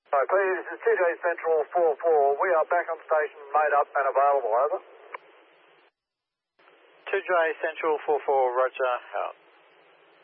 Hi, please, this is TJ Central 44. We are back on station, made up and available, over. 2J Central 44, roger, out.